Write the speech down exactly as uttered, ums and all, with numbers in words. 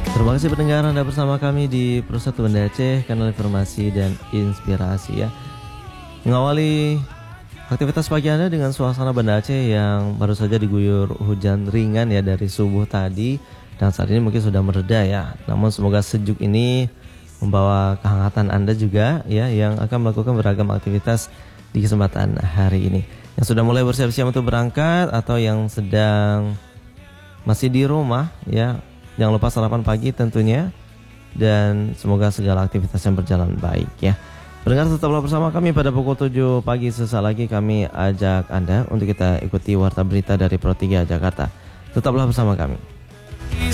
Terima kasih pendengar, Anda bersama kami di Persatu Banda Aceh, kanal informasi dan inspirasi ya. Mengawali aktivitas pagi Anda dengan suasana Banda Aceh yang baru saja diguyur hujan ringan ya dari subuh tadi, dan saat ini mungkin sudah mereda ya. Namun semoga sejuk ini membawa kehangatan Anda juga ya, yang akan melakukan beragam aktivitas di kesempatan hari ini. Yang sudah mulai bersiap-siap untuk berangkat atau yang sedang masih di rumah ya, jangan lupa sarapan pagi tentunya, dan semoga segala aktivitas yang berjalan baik ya. Pendengar, tetaplah bersama kami pada pukul tujuh pagi. Sesaat lagi kami ajak Anda untuk kita ikuti warta berita dari Pro tiga Jakarta. Tetaplah bersama kami.